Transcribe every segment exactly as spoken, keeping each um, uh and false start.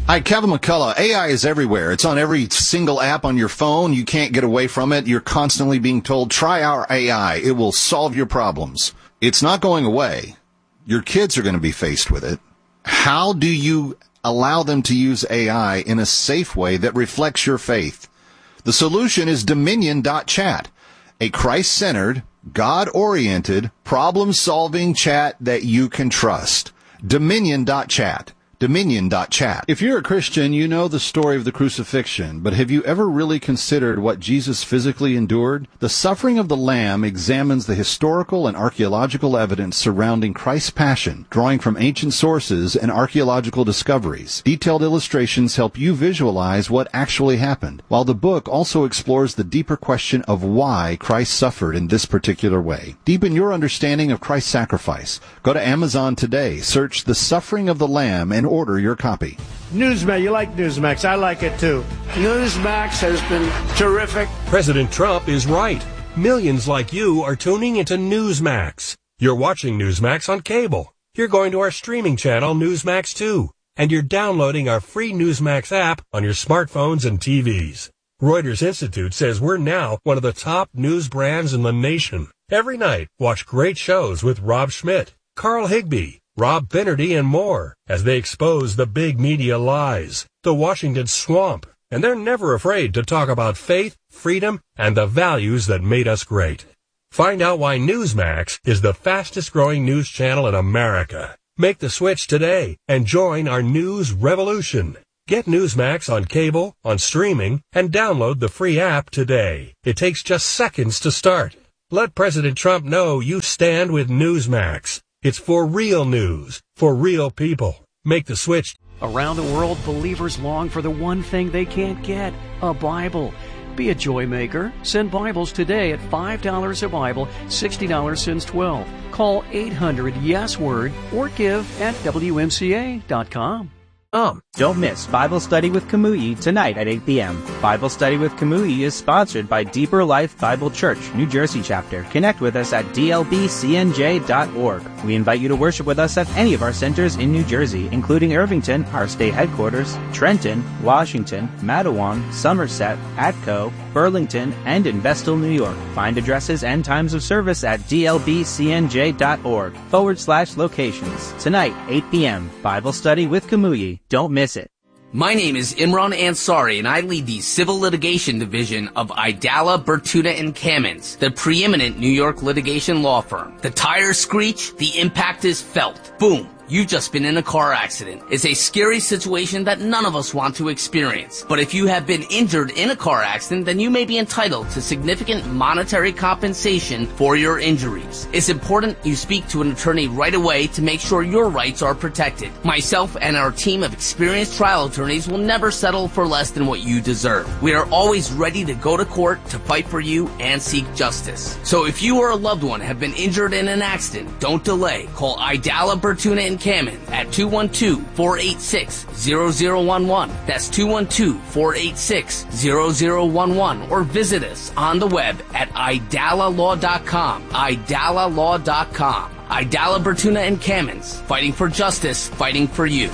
Hi, Kevin McCullough. A I is everywhere. It's on every single app on your phone. You can't get away from it. You're constantly being told, try our A I. It will solve your problems. It's not going away. Your kids are going to be faced with it. How do you allow them to use A I in a safe way that reflects your faith? The solution is Dominion dot chat, a Christ-centered, God-oriented, problem-solving chat that you can trust. Dominion dot chat. Dominion dot chat. If you're a Christian, you know the story of the crucifixion, but have you ever really considered what Jesus physically endured? The Suffering of the Lamb examines the historical and archaeological evidence surrounding Christ's passion, drawing from ancient sources and archaeological discoveries. Detailed illustrations help you visualize what actually happened, while the book also explores the deeper question of why Christ suffered in this particular way. Deepen your understanding of Christ's sacrifice. Go to Amazon today, search The Suffering of the Lamb, and order your copy. Newsmax, you like Newsmax. I like it too. Newsmax has been terrific. President Trump is right. Millions like you are tuning into Newsmax. You're watching Newsmax on cable. You're going to our streaming channel, Newsmax two. And you're downloading our free Newsmax app on your smartphones and T Vs. Reuters Institute says we're now one of the top news brands in the nation. Every night, watch great shows with Rob Schmidt, Carl Higbie, Rob Finnerty, and more as they expose the big media lies, the Washington swamp, and they're never afraid to talk about faith, freedom, and the values that made us great. Find out why Newsmax is the fastest-growing news channel in America. Make the switch today and join our news revolution. Get Newsmax on cable, on streaming, and download the free app today. It takes just seconds to start. Let President Trump know you stand with Newsmax. It's for real news, for real people. Make the switch. Around the world, believers long for the one thing they can't get, a Bible. Be a joy maker. Send Bibles today at five dollars a Bible, sixty dollars since twelve. Call eight hundred yes word or give at W M C A dot com. Um, don't miss Bible Study with Kamui tonight at eight p.m. Bible Study with Kamui is sponsored by Deeper Life Bible Church, New Jersey chapter. Connect with us at D L B C N J dot org. We invite you to worship with us at any of our centers in New Jersey, including Irvington, our state headquarters, Trenton, Washington, Matawan, Somerset, Atco, Burlington, and in Vestal, New York. Find addresses and times of service at D L B C N J dot org forward slash locations. Tonight, eight p.m. Bible Study with Kamui. Don't miss it. My name is Imran Ansari, and I lead the Civil Litigation Division of Idala, Bertuna, and Kamins, the preeminent New York litigation law firm. The tires screech, the impact is felt. Boom. You've just been in a car accident. It's a scary situation that none of us want to experience. But if you have been injured in a car accident, then you may be entitled to significant monetary compensation for your injuries. It's important you speak to an attorney right away to make sure your rights are protected. Myself and our team of experienced trial attorneys will never settle for less than what you deserve. We are always ready to go to court to fight for you and seek justice. So if you or a loved one have been injured in an accident, don't delay. Call Idala, Bertuna, and Kamen at two one two, four eight six, zero zero one one. That's two one two, four eight six, zero zero one one. Or visit us on the web at idala law dot com. idala law dot com. Idala, Bertuna, and Kamins. Fighting for justice, fighting for you.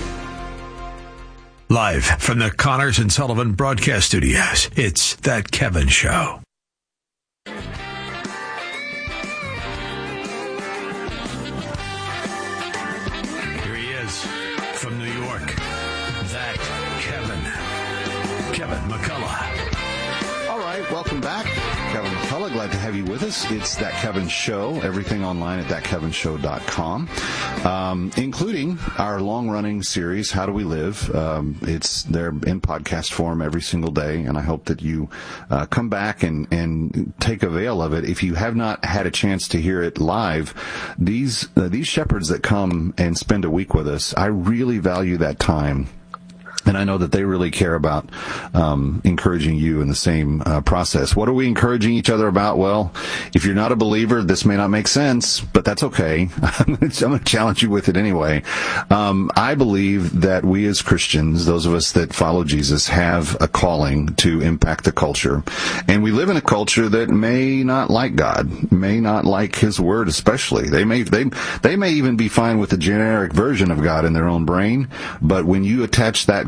Live from the Connors and Sullivan Broadcast Studios, it's That Kevin Show. From New York, that Kevin, Kevin McCullough. All right, welcome back. Kevin McCullough, glad to have you with us. It's That Kevin Show, everything online at that kevin show dot com, um, including our long-running series, How Do We Live? Um, it's they're in podcast form every single day, and I hope that you uh, come back and, and take avail of it. If you have not had a chance to hear it live, these uh, these shepherds that come and spend a week with us, I really value that time. And I know that they really care about um, encouraging you in the same uh, process. What are we encouraging each other about? Well, if you're not a believer, this may not make sense, but that's okay. I'm going to challenge you with it anyway. Um, I believe that we as Christians, those of us that follow Jesus, have a calling to impact the culture. And we live in a culture that may not like God, may not like His Word especially. They may, they, they may even be fine with the generic version of God in their own brain, but when you attach that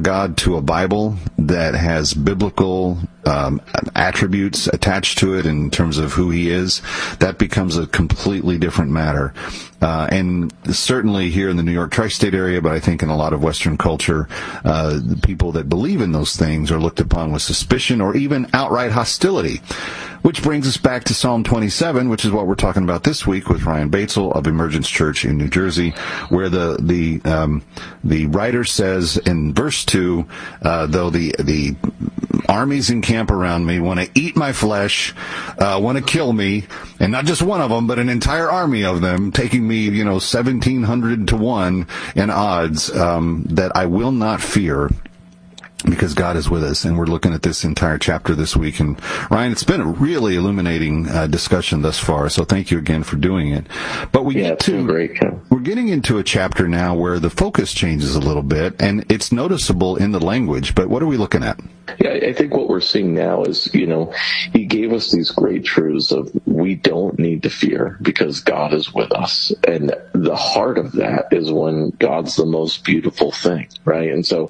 that God to a Bible that has biblical um, attributes attached to it in terms of who he is, that becomes a completely different matter. Uh, and certainly here in the New York tri-state area, but I think in a lot of Western culture, uh, the people that believe in those things are looked upon with suspicion or even outright hostility. Which brings us back to Psalm twenty-seven, which is what we're talking about this week with Ryan Batesel of Emergence Church in New Jersey, where the the um, the writer says in verse two, uh, though the the armies encamp around me, want to eat my flesh, uh, want to kill me, and not just one of them, but an entire army of them, taking me, you know, seventeen hundred to one in odds, um, that I will not fear, because God is with us. And we're looking at this entire chapter this week. And Ryan, it's been a really illuminating uh, discussion thus far, so thank you again for doing it. But we yeah, get it's to been great, Ken. We're getting into a chapter now where the focus changes a little bit, and it's noticeable in the language. But what are we looking at? Yeah, I think what we're seeing now is, you know, he gave us these great truths of we don't need to fear because God is with us. And the heart of that is when God's the most beautiful thing, right? And so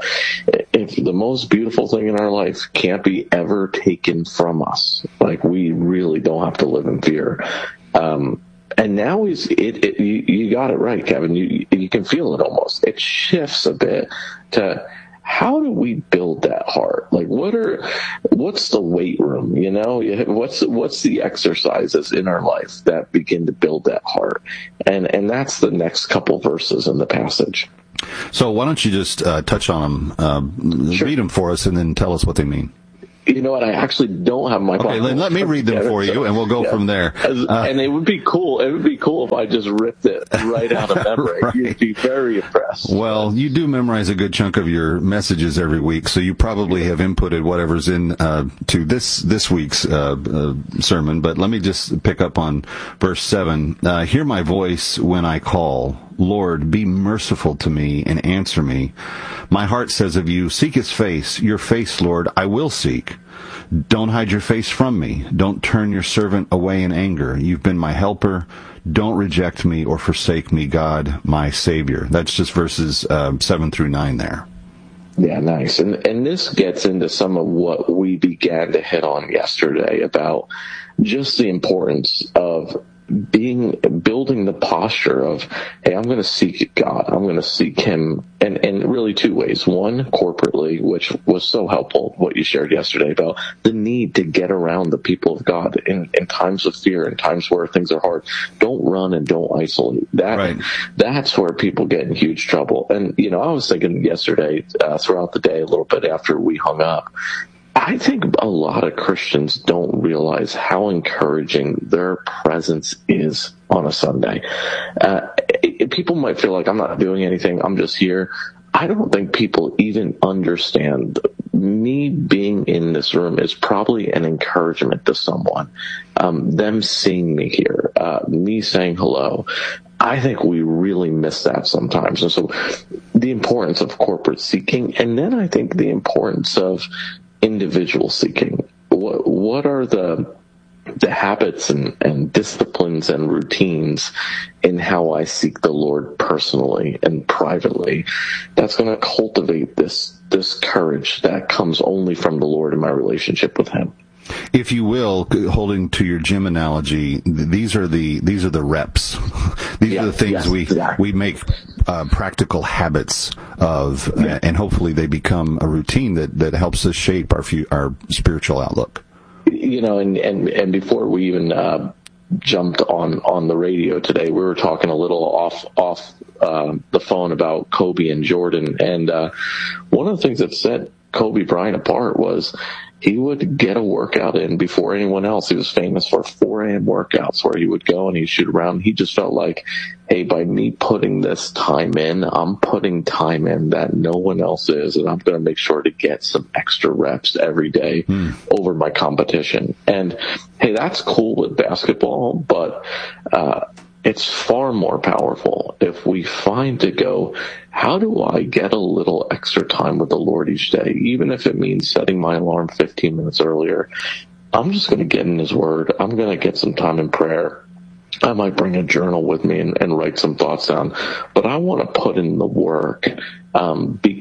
if the most beautiful thing in our life can't be ever taken from us, like we really don't have to live in fear. Um, and now is it, it you, you got it right, Kevin. You, you can feel it almost. It shifts a bit to, how do we build that heart? Like, what are, what's the weight room? You know, what's what's the exercises in our life that begin to build that heart? And and that's the next couple verses in the passage. So why don't you just uh, touch on them, uh, Sure. read them for us, and then tell us what they mean. You know what? I actually don't have my. Okay, let, let me read them together, for you, so, and we'll go yeah. from there. Uh, and it would be cool. It would be cool if I just ripped it right out of memory. Right. You'd be very impressed. Well, you do memorize a good chunk of your messages every week, so you probably have inputted whatever's in uh, to this this week's uh, uh, sermon. But let me just pick up on verse seven. Uh, Hear my voice when I call. Lord, be merciful to me and answer me. My heart says of you, seek his face. Your face, Lord, I will seek. Don't hide your face from me. Don't turn your servant away in anger. You've been my helper. Don't reject me or forsake me, God, my Savior. That's just verses uh, seven through nine there. Yeah, nice. And and this gets into some of what we began to hit on yesterday about just the importance of being building the posture of, hey, I'm going to seek God. I'm going to seek him. And, and really two ways. One, corporately, which was so helpful, what you shared yesterday about the need to get around the people of God in, in times of fear, in times where things are hard. Don't run and don't isolate. That, right. That's where people get in huge trouble. And, you know, I was thinking yesterday, uh, throughout the day, a little bit after we hung up, I think a lot of Christians don't realize how encouraging their presence is on a Sunday. Uh, it, people might feel like I'm not doing anything, I'm just here. I don't think people even understand me being in this room is probably an encouragement to someone. Um, them seeing me here, uh, me saying hello. I think we really miss that sometimes. And so the importance of corporate seeking, and then I think the importance of individual seeking. What, what are the the habits and, and disciplines and routines in how I seek the Lord personally and privately that's going to cultivate this this courage that comes only from the Lord in my relationship with him? If you will, holding to your gym analogy, these are the these are the reps. These yeah, are the things yes, we exactly. we make uh, practical habits of, yeah. and hopefully they become a routine that, that helps us shape our few, our spiritual outlook. You know, and and, and before we even uh, jumped on, on the radio today, we were talking a little off off uh, the phone about Kobe and Jordan, and uh, one of the things that set Kobe Bryant apart was he would get a workout in before anyone else. He was famous for four a.m. workouts where he would go and he'd shoot around. He just felt like, hey, by me putting this time in, I'm putting time in that no one else is, and I'm going to make sure to get some extra reps every day mm. over my competition. And, hey, that's cool with basketball, but uh it's far more powerful if we find to go, how do I get a little extra time with the Lord each day? Even if it means setting my alarm fifteen minutes earlier, I'm just going to get in his word. I'm going to get some time in prayer. I might bring a journal with me and, and write some thoughts down, but I want to put in the work, um, because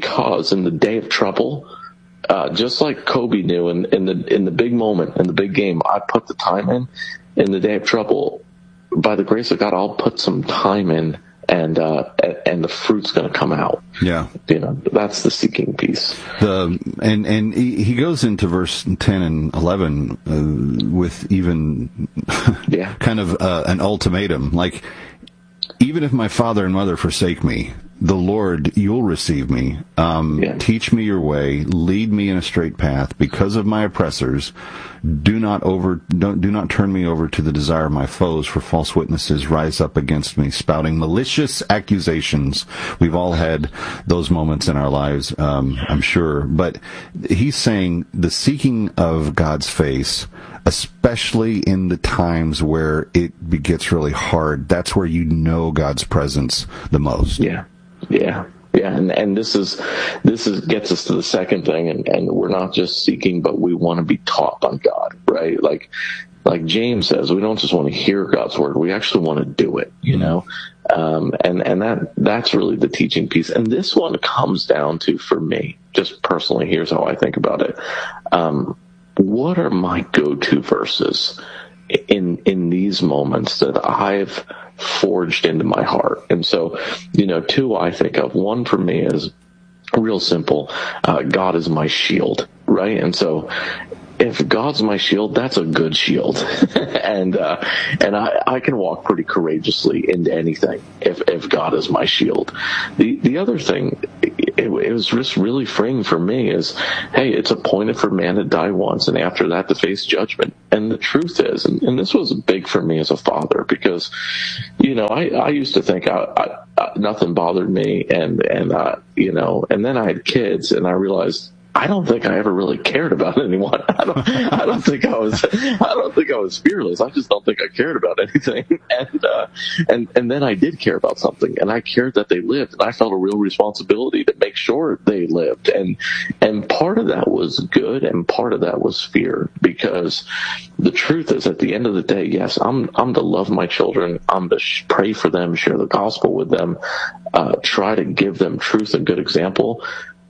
because in the day of trouble, uh, just like Kobe knew in, in the in the big moment, in the big game, I put the time in. In the day of trouble, by the grace of God, I'll put some time in, and uh, and the fruit's going to come out. Yeah, you know, that's the seeking piece. The and and he, he goes into verse ten and eleven uh, with even yeah. kind of uh, an ultimatum, like, even if my father and mother forsake me, the Lord, you'll receive me. Um, yeah. Teach me your way. Lead me in a straight path. Because of my oppressors, do not over don't do not turn me over to the desire of my foes. For false witnesses rise up against me, spouting malicious accusations. We've all had those moments in our lives, um, I'm sure. But he's saying the seeking of God's face, especially in the times where it gets really hard, that's where you know God's presence the most. Yeah, yeah, yeah. And and this is this is gets us to the second thing, and, and we're not just seeking, but we want to be taught by God, right? Like like James says, we don't just want to hear God's word; we actually want to do it. You know, um, and and that that's really the teaching piece. And this one comes down to, for me, just personally, here's how I think about it. Um, What are my go-to verses in in these moments that I've forged into my heart? And so, you know, two I think of. One for me is real simple. Uh, God is my shield, right? And so, if God's my shield, that's a good shield, and uh, and I, I can walk pretty courageously into anything if if God is my shield. The the other thing, it, it was just really freeing for me is, hey, it's appointed for man to die once, and after that to face judgment. And the truth is, and, and this was big for me as a father, because, you know, I, I used to think I, I, I, nothing bothered me, and and uh, you know, and then I had kids, and I realized, I don't think I ever really cared about anyone. I don't. I don't think I was. I don't think I was fearless. I just don't think I cared about anything. And uh, and and then I did care about something, and I cared that they lived, and I felt a real responsibility to make sure they lived. And and part of that was good, and part of that was fear, because the truth is, at the end of the day, yes, I'm I'm to love my children. I'm to sh- pray for them, share the gospel with them, uh, try to give them truth and good example.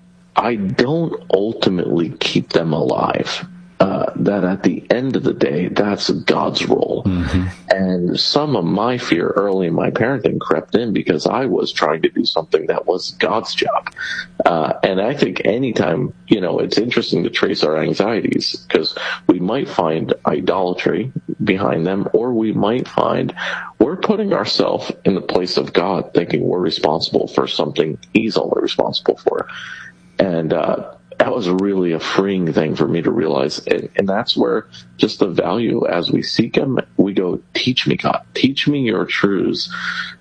I don't ultimately keep them alive. Uh, that at the end of the day, that's God's role. Mm-hmm. And some of my fear early in my parenting crept in because I was trying to do something that was God's job. Uh, and I think anytime, you know, it's interesting to trace our anxieties, because we might find idolatry behind them, or we might find we're putting ourselves in the place of God, thinking we're responsible for something He's only responsible for. And uh, that was really a freeing thing for me to realize. And, and that's where just the value, as we seek Him, we go, teach me, God, teach me your truths,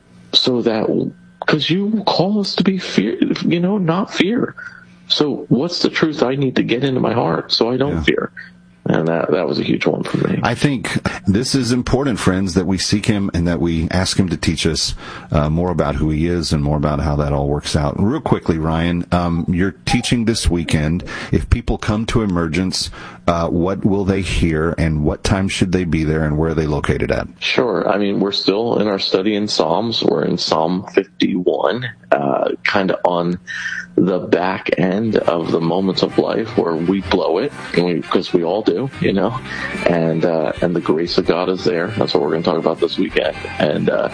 so that, because you call us to be fear, you know, not fear. So what's the truth I need to get into my heart so I don't yeah. fear? And that that was a huge one for me. I think this is important, friends, that we seek Him and that we ask Him to teach us uh, more about who He is and more about how that all works out. Real quickly, Ryan, um, you're teaching this weekend. If people come to Emergence, uh, what will they hear, and what time should they be there, and where are they located at? Sure. I mean, we're still in our study in Psalms. We're in Psalm fifty-one, uh, kind of on the back end of the moments of life where we blow it, because we, we all do, you know, and uh, and the grace of God is there. That's what we're going to talk about this weekend. And uh,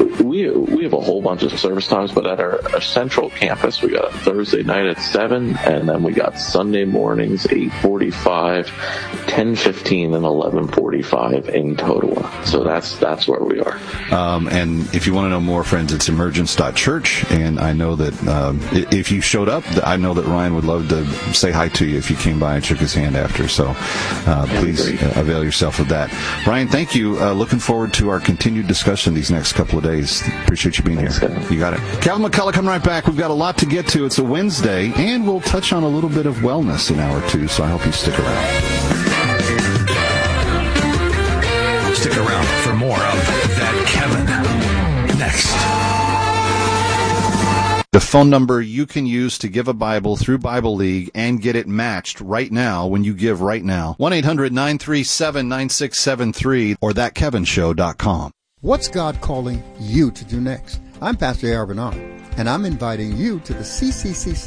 we we have a whole bunch of service times, but at our, our central campus, we got a Thursday night at seven, and then we got Sunday mornings eight forty-five, ten fifteen, and eleven forty-five in total. So that's that's where we are. Um, and if you want to know more, friends, it's emergence dot church. And I know that um, if you showed up, I know that Ryan would love to say hi to you if you came by and shook his hand after. So uh, please uh, avail yourself of that. Ryan, thank you. Uh, looking forward to our continued discussion these next couple of days. Appreciate you being Thanks, here. Kevin. You got it. Kevin McCullough coming right back. We've got a lot to get to. It's a Wednesday, and we'll touch on a little bit of wellness in hour two, so I hope you stick around. Stick around for more of That Kevin next. The phone number you can use to give a Bible through Bible League and get it matched right now when you give right now. one eight hundred nine three seven nine six seven three or that kevin show dot com. What's God calling you to do next? I'm Pastor A R. Bernard, and I'm inviting you to the C C C Summit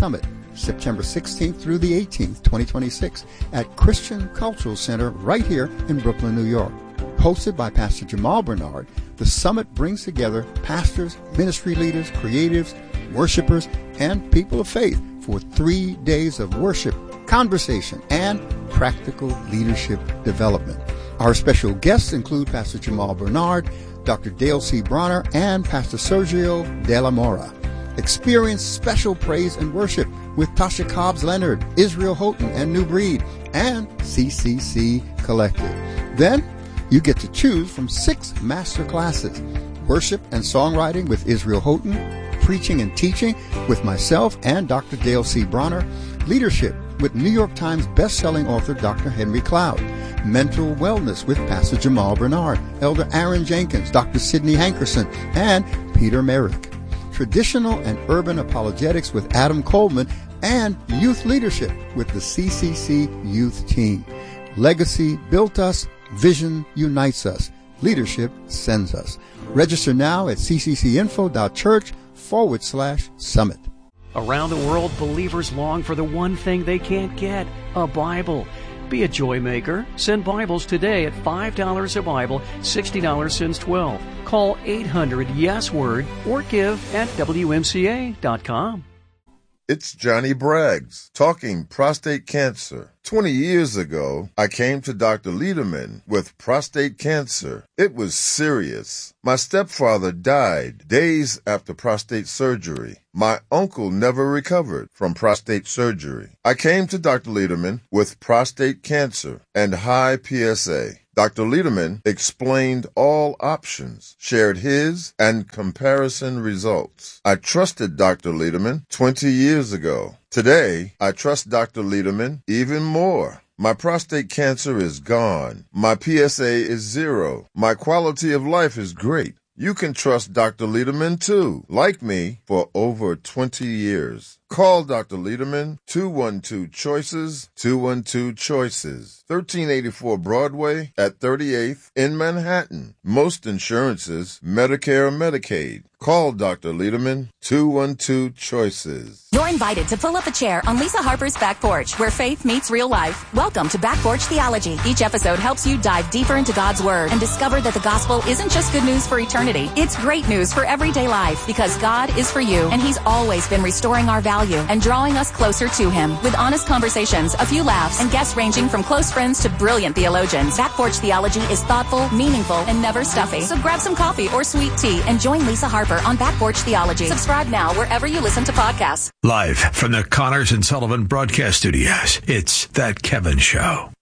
September sixteenth through the eighteenth, twenty twenty-six, at Christian Cultural Center right here in Brooklyn, New York. Hosted by Pastor Jamal Bernard, the summit brings together pastors, ministry leaders, creatives, worshipers, and people of faith for three days of worship, conversation, and practical leadership development. Our special guests include Pastor Jamal Bernard, Doctor Dale C. Bronner, and Pastor Sergio De La Mora. Experience special praise and worship with Tasha Cobbs Leonard, Israel Houghton, and New Breed, and C C C Collective. Then, you get to choose from six master classes: worship and songwriting with Israel Houghton, preaching and teaching with myself and Doctor Dale C. Bronner, leadership with New York Times best-selling author Doctor Henry Cloud, mental wellness with Pastor Jamal Bernard, Elder Aaron Jenkins, Doctor Sidney Hankerson, and Peter Merrick, traditional and urban apologetics with Adam Coleman, and youth leadership with the C C C youth team. Legacy built us, vision unites us, leadership sends us. Register now at cccinfo.church forward slash summit. Around the world, believers long for the one thing they can't get, a Bible. Be a joy maker. Send Bibles today at five dollars a Bible, sixty dollars since twelve. Call eight hundred yes word or give at W M C A dot com. It's Johnny Braggs, talking prostate cancer. Twenty years ago, I came to Doctor Lederman with prostate cancer. It was serious. My stepfather died days after prostate surgery. My uncle never recovered from prostate surgery. I came to Doctor Lederman with prostate cancer and high P S A. Doctor Lederman explained all options, shared his and comparison results. I trusted Doctor Lederman twenty years ago. Today, I trust Doctor Lederman even more. My prostate cancer is gone. My P S A is zero. My quality of life is great. You can trust Doctor Lederman too, like me, for over twenty years. Call Doctor Lederman, two one two choices, two one two choices, thirteen eighty-four Broadway at thirty-eighth in Manhattan. Most insurances, Medicare or Medicaid. Call Doctor Lederman, two one two choices. You're invited to pull up a chair on Lisa Harper's Back Porch, where faith meets real life. Welcome to Back Porch Theology. Each episode helps you dive deeper into God's Word and discover that the gospel isn't just good news for eternity. It's great news for everyday life, because God is for you, and He's always been restoring our value and drawing us closer to Him. With honest conversations, a few laughs, and guests ranging from close friends to brilliant theologians, Back Porch Theology is thoughtful, meaningful, and never stuffy. So grab some coffee or sweet tea and join Lisa Harper on Back Porch Theology. Subscribe now wherever you listen to podcasts. Live from the Connors and Sullivan Broadcast Studios, it's That Kevin Show.